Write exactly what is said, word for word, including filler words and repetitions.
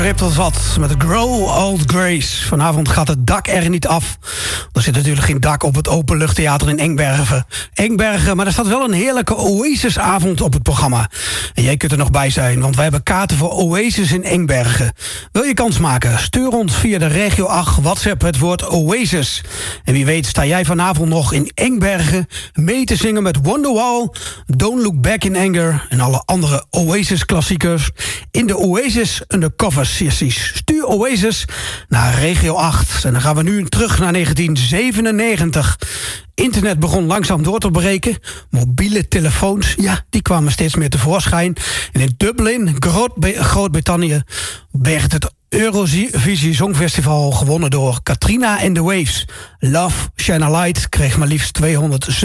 Ript al zat met de Grow Old Grace. Vanavond gaat het dak er niet af. Er zit natuurlijk geen dak op het Openluchttheater in Engbergen. Engbergen, maar er staat wel een heerlijke Oasisavond op het programma. En jij kunt er nog bij zijn, want wij hebben kaarten voor Oasis in Engbergen. Wil je kans maken? Stuur ons via de Regio acht WhatsApp het woord Oasis. En wie weet sta jij vanavond nog in Engbergen mee te zingen met Wonderwall, Don't Look Back in Anger en alle andere Oasis-klassiekers in de Oasis Undercover sessies. Stuur Oasis naar Regio acht. En dan gaan we nu terug naar negentien zevenennegentig. Internet begon langzaam door te breken. Mobiele telefoons, ja, die kwamen steeds meer tevoorschijn. En in Dublin, Groot-Brittannië, werd het Eurovisie Songfestival gewonnen door Katrina and the Waves. Love, Shine a Light kreeg maar liefst tweehonderd